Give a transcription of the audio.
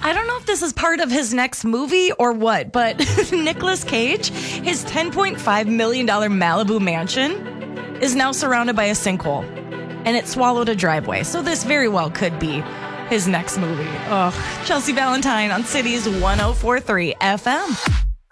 I don't know if this is part of his next movie or what, but Nicolas Cage, his $10.5 million Malibu mansion is now surrounded by a sinkhole, and it swallowed a driveway. So this very well could be his next movie. Chelsea Valentine on Cities 104.3 FM.